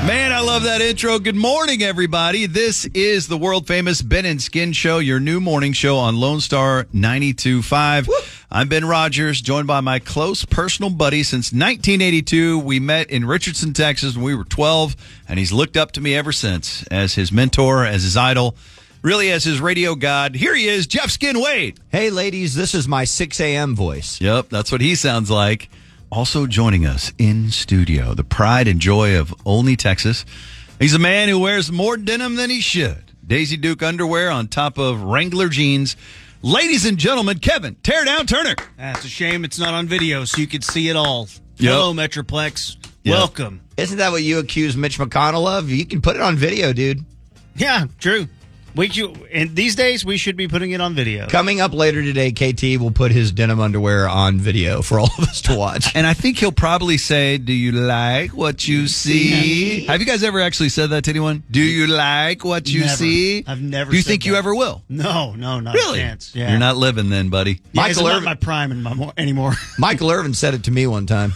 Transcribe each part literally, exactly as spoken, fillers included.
Man, I love that intro. Good morning, everybody. This is the world-famous Ben and Skin Show, your new morning show on Lone Star ninety-two point five. Woo! I'm Ben Rogers, joined by my close personal buddy since nineteen eighty-two. We met in Richardson, Texas when we were twelve, and he's looked up to me ever since as his mentor, as his idol, really as his radio god. Here he is, Jeff Skin Wade. Hey, ladies, this is my six a.m. voice. Yep, that's what he sounds like. Also joining us in studio, the pride and joy of Olney, Texas. He's a man who wears more denim than he should. Daisy Duke underwear on top of Wrangler jeans. Ladies and gentlemen, Kevin Teardown Turner. That's a shame it's not on video so you could see it all. Yep. Hello, Metroplex. Yep. Welcome. Isn't that what you accuse Mitch McConnell of? You can put it on video, dude. Yeah, true. We should, and these days, we should be putting it on video. Coming up later today, K T will put his denim underwear on video for all of us to watch. And I think he'll probably say, do you like what you see? Have you guys ever actually said that to anyone? Do you like what you Never. see? I've never Do you said think you that. ever will? No, no, not Really? a chance. Yeah. You're not living then, buddy. Yeah, Michael it's not Irvin- my prime in my mo- anymore. Michael Irvin said it to me one time.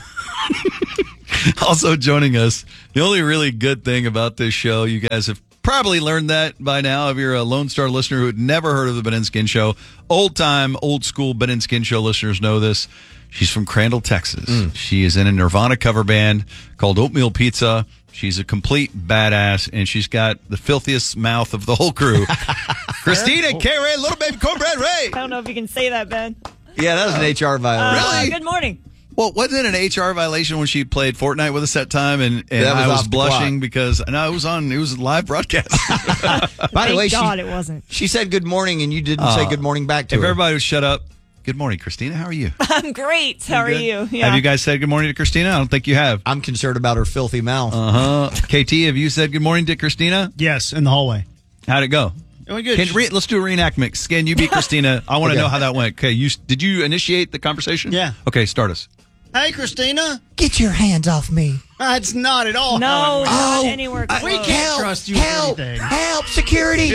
Also joining us, the only really good thing about this show, you guys have probably learned that by now if you're a Lone Star listener who had never heard of the Ben and Skin Show. Old-time, old-school Ben and Skin Show listeners know this. She's from Crandall, Texas. Mm. She is in a Nirvana cover band called Oatmeal Pizza. She's a complete badass, and she's got the filthiest mouth of the whole crew. Christina K. Ray, Little Baby Cornbread Ray. I don't know if you can say that, Ben. Yeah, that was an H R violation. Uh, Really? Good morning. Well, wasn't it an H R violation when she played Fortnite with us that time, and, and That was I was off the blushing clock. because no, it was on. It was a live broadcast. By the Thank way, God she, it wasn't. she said good morning, and you didn't say good morning back to If her. everybody would shut up. Good morning, Christina. How are you? I'm great. How are Good? you? Yeah. Have you guys said good morning to Christina? I don't think you have. I'm concerned about her filthy mouth. Uh huh. K T, have you said good morning to Christina? Yes, in the hallway. How'd it go? It went good. Can, re, let's do a reenactment. Skin, you beat Christina. I want to Okay. know how that went. Okay, you did you initiate the conversation? Yeah. Okay, start us. Hey, Christina. Get your hands off me. That's not at all. No, how it went. not Oh, anywhere I- close. We can't trust you with help, anything. help, security,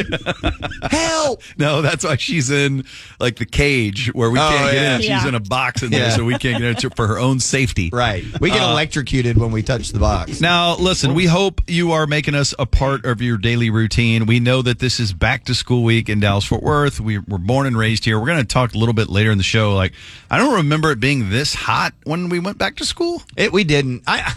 help. No, that's why she's in like the cage where we Oh, can't get yeah. in. She's Yeah. in a box in there, Yeah. so we can't get in for her own safety. Right. We get Uh, electrocuted when we touch the box. Now, listen, we hope you are making us a part of your daily routine. We know that this is back to school week in Dallas-Fort Worth. We were born and raised here. We're going to talk a little bit later in the show. Like, I don't remember it being this hot when we went back to school. It, we didn't. I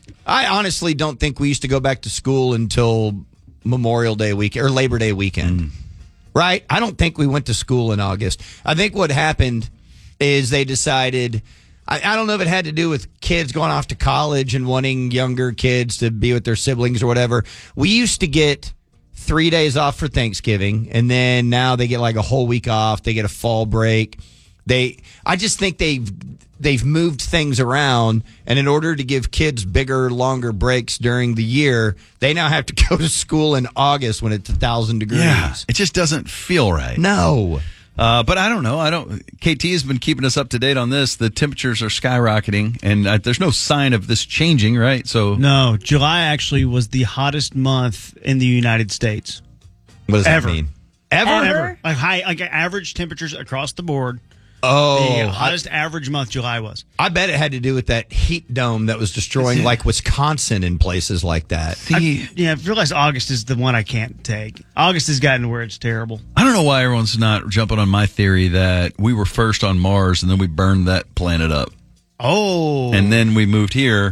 I honestly don't think we used to go back to school until Memorial Day weekend or Labor Day weekend. Mm. Right? I don't think we went to school in August. I think what happened is they decided. I, I don't know if it had to do with kids going off to college and wanting younger kids to be with their siblings or whatever. We used to get three days off for Thanksgiving, and then now they get like a whole week off. They get a fall break. They, I just think they've they've moved things around, and in order to give kids bigger, longer breaks during the year, they now have to go to school in August when it's a thousand degrees. It just doesn't feel right. No. Uh, but I don't know. I don't. K T has been keeping us up to date on this. The temperatures are skyrocketing, and uh, there's no sign of this changing, right? So No, July actually was the hottest month in the United States. What does Ever. that mean? Ever, Ever? ever. Like high, like average temperatures across the board. Oh, The I, hottest average month July was. I bet it had to do with that heat dome that was destroying like Wisconsin and places like that. the, Yeah, I realize August is the one I can't take. August has gotten to where it's terrible. I don't know why everyone's not jumping on my theory that we were first on Mars and then we burned that planet up, Oh. and then we moved here.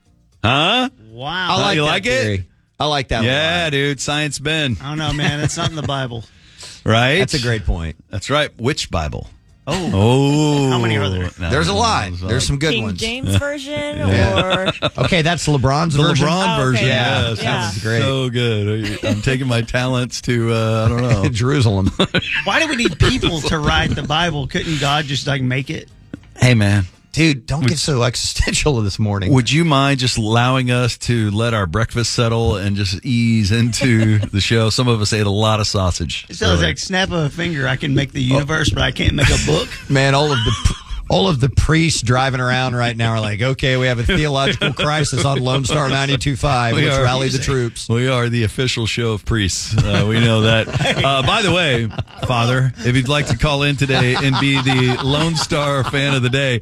Huh? wow. I like you that like it? theory. I like that. Yeah, a lot. dude. Science Ben. I don't know, man. It's not in the Bible. Right? That's a great point. That's right. Which Bible? Oh. Oh. How many are there? No, There's a no, lot. no, no. There's some good King ones. James version Yeah. or Okay, that's LeBron's The version. LeBron Oh, okay. version. Yeah. Yes. Yeah. That's great. So good. I'm taking my talents to, uh, I don't know. Jerusalem. Why do we need people to write the Bible? Couldn't God just like make it? Hey, man. Dude, don't get so existential this morning. Would you mind just allowing us to let our breakfast settle and just ease into the show? Some of us ate a lot of sausage. It sounds like snap of a finger. I can make the universe, but I can't make a book. Man, all of the all of the priests driving around right now are like, okay, we have a theological crisis on Lone Star ninety-two point five. We Let's are- rally the troops. We are the official show of priests. Uh, we know that. Uh, by the way, Father, if you'd like to call in today and be the Lone Star fan of the day,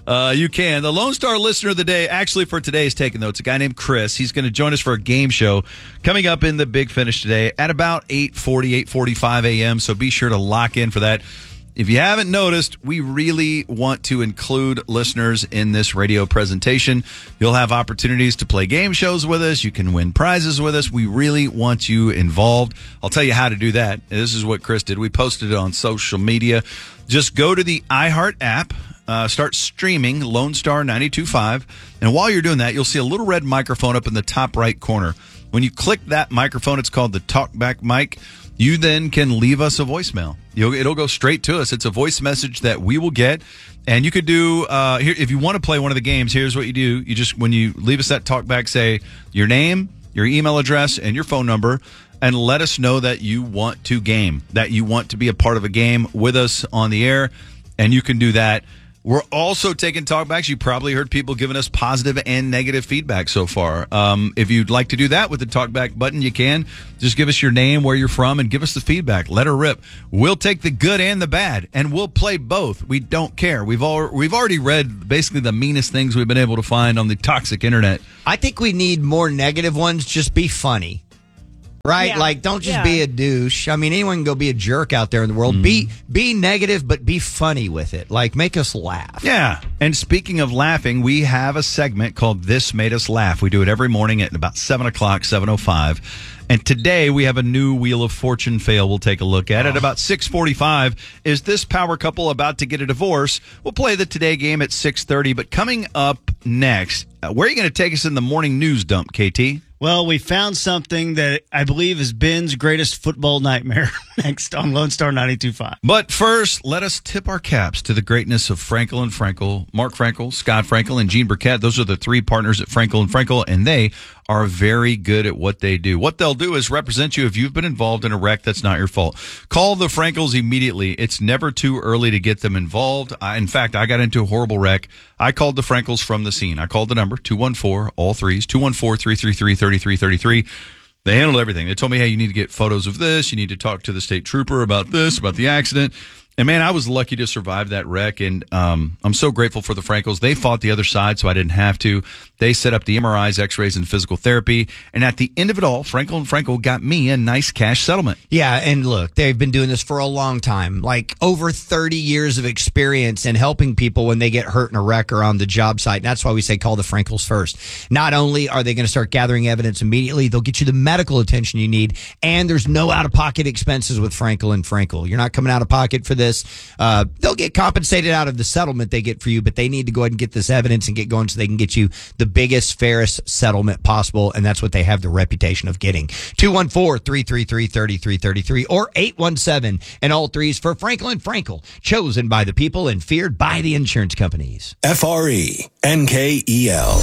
Uh, you can. The Lone Star listener of the day, actually for today, is taking notes. A guy named Chris. He's going to join us for a game show coming up in the Big Finish today at about eight forty, eight forty-five a.m., so be sure to lock in for that. If you haven't noticed, we really want to include listeners in this radio presentation. You'll have opportunities to play game shows with us. You can win prizes with us. We really want you involved. I'll tell you how to do that. This is what Chris did. We posted it on social media. Just go to the iHeart app, uh, start streaming Lone Star ninety-two point five, and while you're doing that, you'll see a little red microphone up in the top right corner. When you click that microphone, it's called the TalkBack mic. You then can leave us a voicemail. You'll, it'll go straight to us. It's a voice message that we will get. And you could do, uh, here, if you want to play one of the games, here's what you do. You just, when you leave us that talkback, say your name, your email address, and your phone number, and let us know that you want to game, that you want to be a part of a game with us on the air. And you can do that. We're also taking talkbacks. You probably heard people giving us positive and negative feedback so far. Um, if you'd like to do that with the talkback button, you can. Just give us your name, where you're from, and give us the feedback. Let her rip. We'll take the good and the bad, and we'll play both. We don't care. We've all, we've already read basically the meanest things we've been able to find on the toxic internet. I think we need more negative ones. Just be funny. Right? Yeah. Like, don't just Yeah. be a douche. I mean, anyone can go be a jerk out there in the world. Mm-hmm. Be be negative, but be funny with it. Like, make us laugh. Yeah. And speaking of laughing, we have a segment called This Made Us Laugh. We do it every morning at about seven o'clock, seven oh five. And today we have a new Wheel of Fortune fail we'll take a look at. Oh. At about six forty-five, is this power couple about to get a divorce? We'll play the Today game at six thirty. But coming up next, uh, where are you going to take us in the morning news dump, K T? Well, we found something that I believe is Ben's greatest football nightmare next on Lone Star ninety-two point five. But first, let us tip our caps to the greatness of Frankel and Frankel, Mark Frankel, Scott Frankel, and Gene Burkett. Those are the three partners at Frankel and Frankel, and they are very good at what they do. What they'll do is represent you if you've been involved in a wreck that's not your fault. Call the Frankels immediately. It's never too early to get them involved. I, in fact, I got into a horrible wreck. I called the Frankels from the scene. I called the number, two one four, all threes, two one four, three three three, three three three three. They handled everything. They told me, hey, you need to get photos of this. You need to talk to the state trooper about this, about the accident. And, man, I was lucky to survive that wreck, and um, I'm so grateful for the Frankels. They fought the other side, so I didn't have to. They set up the M R Is, X-rays, and physical therapy. And at the end of it all, Frankel and Frankel got me a nice cash settlement. Yeah, and look, they've been doing this for a long time, like over thirty years of experience in helping people when they get hurt in a wreck or on the job site. And that's why we say call the Frankels first. Not only are they going to start gathering evidence immediately, they'll get you the medical attention you need, and there's no out-of-pocket expenses with Frankel and Frankel. You're not coming out of pocket for this. Uh, they'll get compensated out of the settlement they get for you, but they need to go ahead and get this evidence and get going so they can get you the biggest, fairest settlement possible, and that's what they have the reputation of getting. two one four, three three three, three three three three or eight one seven and all threes for Frankel and Frankel, chosen by the people and feared by the insurance companies. F R E N K E L.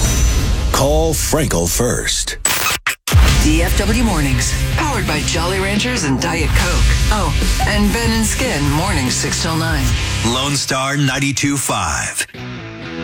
Call Frankel first. D F W Mornings, powered by Jolly Ranchers and Diet Coke. Oh, and Ben and Skin, mornings six till nine. Lone Star ninety-two point five.